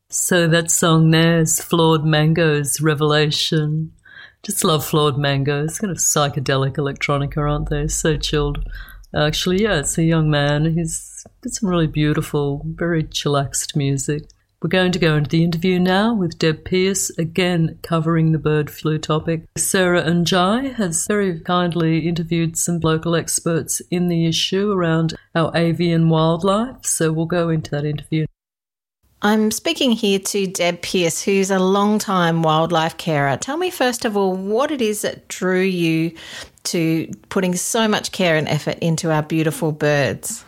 So that song there is Flawed Mango's Revelation. Just love Flawed Mangoes. Kind of psychedelic electronica, aren't they? So chilled. Actually, yeah, it's a young man. He's got some really beautiful, very chillaxed music. We're going to go into the interview now with Deb Pearce, again covering the bird flu topic. Sarah Njai has very kindly interviewed some local experts in the issue around our avian wildlife, so we'll go into that interview. I'm speaking here to Deb Pearce, who's a long-time wildlife carer. Tell me, first of all, what it is that drew you to putting so much care and effort into our beautiful birds.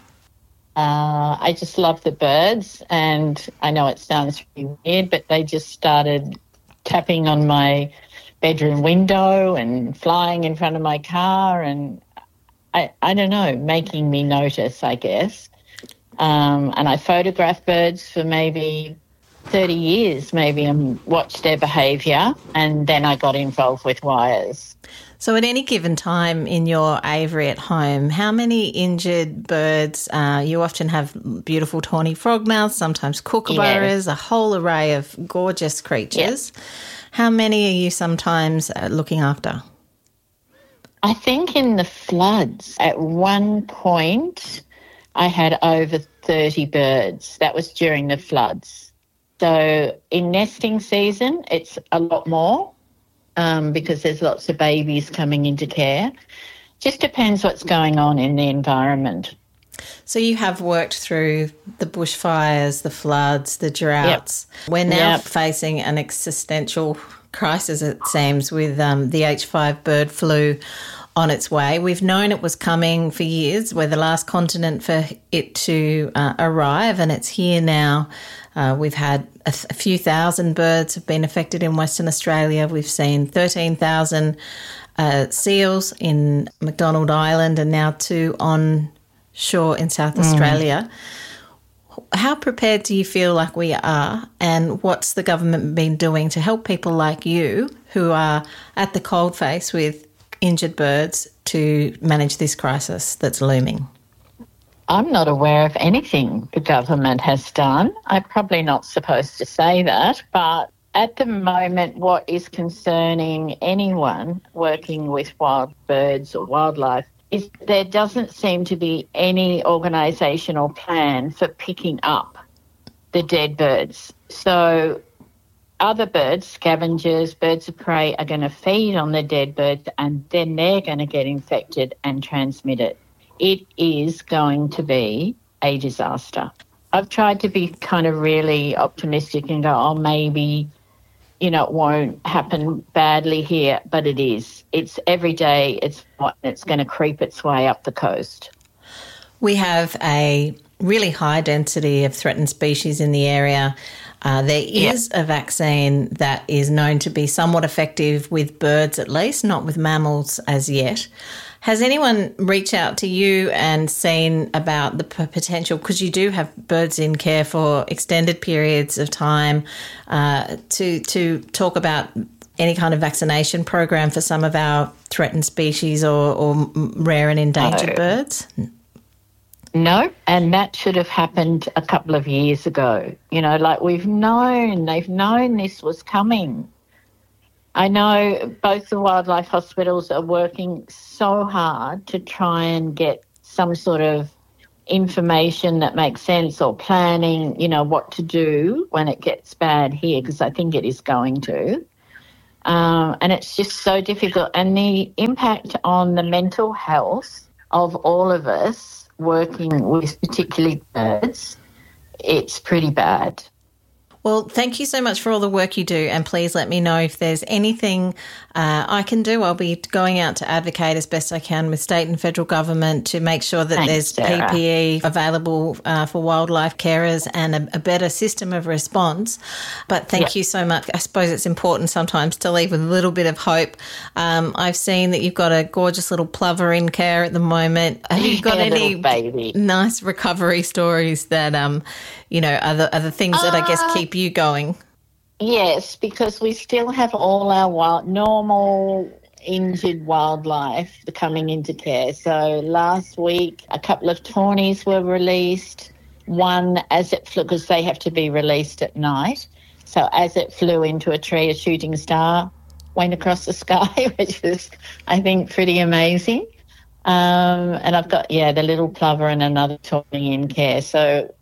I just love the birds, and I know it sounds really weird, but they just started tapping on my bedroom window and flying in front of my car, and I don't know, making me notice, I guess. And I photographed birds for maybe 30 years, maybe, and watched their behaviour, and then I got involved with wires. So at any given time in your aviary at home, how many injured birds? You often have beautiful tawny frogmouths, sometimes kookaburras, a whole array of gorgeous creatures. Yep. How many are you sometimes looking after? I think in the floods, at one point, I had over 30 birds. That was during the floods. So in nesting season, it's a lot more. Because there's lots of babies coming into care. Just depends what's going on in the environment. So you have worked through the bushfires, the floods, the droughts. Yep. We're now facing an existential crisis, it seems, with the H5 bird flu on its way. We've known it was coming for years. We're the last continent for it to arrive, and it's here now. We've had a few thousand birds have been affected in Western Australia. We've seen 13,000 seals in McDonald Island and now 2 on shore in South Australia. How prepared do you feel like we are, and what's the government been doing to help people like you who are at the coalface with injured birds to manage this crisis that's looming? I'm not aware of anything the government has done. I'm probably not supposed to say that, but at the moment what is concerning anyone working with wild birds or wildlife is there doesn't seem to be any organisation or plan for picking up the dead birds. So other birds, scavengers, birds of prey, are going to feed on the dead birds, and then they're going to get infected and transmit it. It is going to be a disaster. I've tried to be kind of really optimistic and go, oh, maybe, it won't happen badly here, but it is. It's every day it's going to creep its way up the coast. We have a really high density of threatened species in the area. There is a vaccine that is known to be somewhat effective with birds at least, not with mammals as yet. Has anyone reached out to you and seen about the potential, because you do have birds in care for extended periods of time, to talk about any kind of vaccination program for some of our threatened species or rare and endangered birds? No, and that should have happened a couple of years ago. They've known this was coming. I know both the wildlife hospitals are working so hard to try and get some sort of information that makes sense or planning, what to do when it gets bad here, because I think it is going to. And it's just so difficult. And the impact on the mental health of all of us working with particularly birds, it's pretty bad. Well, thank you so much for all the work you do, and please let me know if there's anything I can do. I'll be going out to advocate as best I can with state and federal government to make sure that there's Sarah. PPE available for wildlife carers and a better system of response. But thank you so much. I suppose it's important sometimes to leave with a little bit of hope. I've seen that you've got a gorgeous little plover in care at the moment. Have you got any nice recovery stories that, are the things that I guess keep you going? Yes, because we still have all our normal injured wildlife coming into care. So last week, a couple of tawnies were released. One, as it flew, because they have to be released at night. So as it flew into a tree, a shooting star went across the sky, which was, I think, pretty amazing. And I've got, the little plover and another toying in care. So,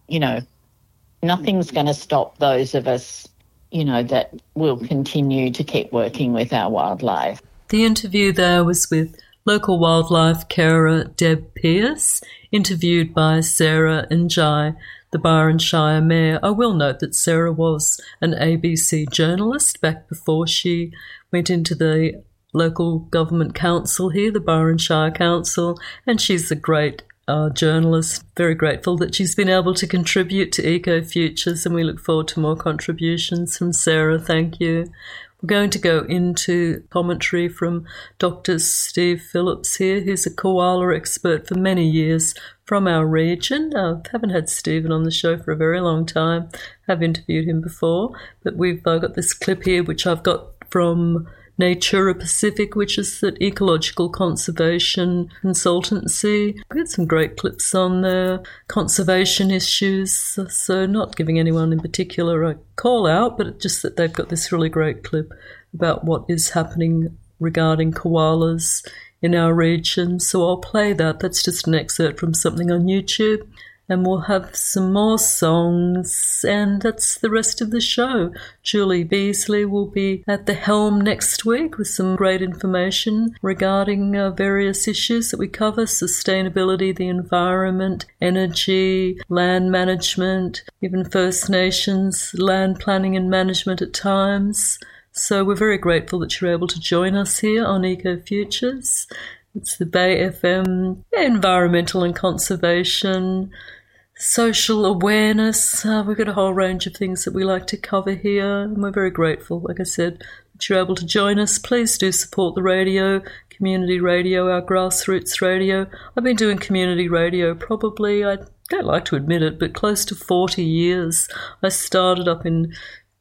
nothing's going to stop those of us, that will continue to keep working with our wildlife. The interview there was with local wildlife carer Deb Pearce, interviewed by Sarah Njai, the Byron Shire Mayor. I will note that Sarah was an ABC journalist back before she went into the local government council here, the Byron Shire Council, and she's a great journalist. Very grateful that she's been able to contribute to Ecofutures, and we look forward to more contributions from Sarah. Thank you. We're going to go into commentary from Dr. Steve Phillips here, who's a koala expert for many years from our region. I haven't had Stephen on the show for a very long time. I've interviewed him before, but we've got this clip here, which I've got from Natura Pacific, which is the ecological conservation consultancy. We had some great clips on there, conservation issues, so not giving anyone in particular a call out, but just that they've got this really great clip about what is happening regarding koalas in our region. So I'll play that. That's just an excerpt from something on YouTube. And we'll have some more songs, and that's the rest of the show. Julie Beasley will be at the helm next week with some great information regarding various issues that we cover: sustainability, the environment, energy, land management, even First Nations, land planning and management at times. So we're very grateful that you're able to join us here on Ecofutures. It's the Bay FM, environmental and conservation, social awareness. We've got a whole range of things that we like to cover here, and we're very grateful, like I said, that you're able to join us. Please do support the radio, community radio, our grassroots radio. I've been doing community radio probably, I don't like to admit it, but close to 40 years. I started up in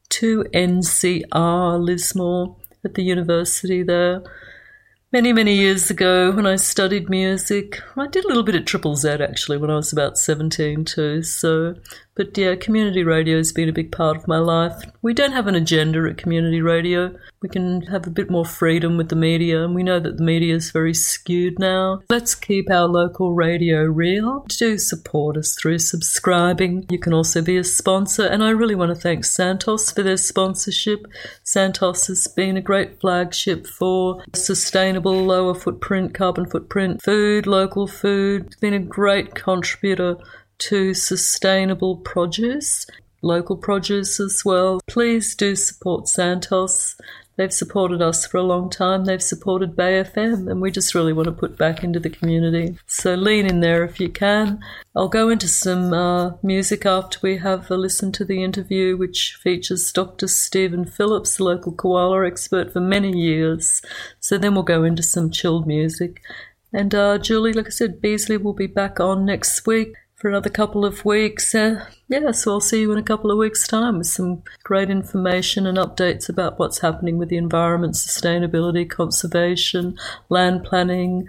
2NCR Lismore at the university there many, many years ago when I studied music. I did a little bit at Triple Z actually when I was about 17 too. But community radio has been a big part of my life. We don't have an agenda at community radio. We can have a bit more freedom with the media, and we know that the media is very skewed now. Let's keep our local radio real. Do support us through subscribing. You can also be a sponsor, and I really want to thank Santos for their sponsorship. Santos has been a great flagship for sustainable, lower footprint, carbon footprint food, local food. It's been a great contributor to sustainable produce, local produce as well. Please do support Santos. They've supported us for a long time. They've supported Bay FM, and we just really want to put back into the community. So lean in there if you can. I'll go into some music after we have a listen to the interview, which features Dr. Stephen Phillips, the local koala expert for many years. So then we'll go into some chilled music. And Julie, like I said, Beasley will be back on next week for another couple of weeks. So I'll see you in a couple of weeks' time with some great information and updates about what's happening with the environment, sustainability, conservation, land planning,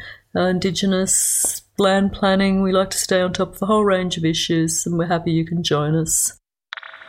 Indigenous land planning. We like to stay on top of a whole range of issues, and we're happy you can join us.